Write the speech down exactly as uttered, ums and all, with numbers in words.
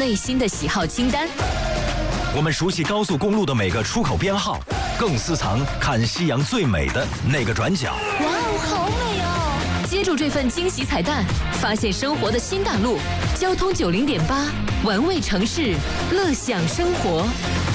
内心的喜好清单。 我们熟悉高速公路的每个出口编号，更私藏看夕阳最美的那个转角。 哇哦，好美哦！接住这份惊喜彩蛋，发现生活的新大陆。交通九零点八，玩味城市，乐享生活。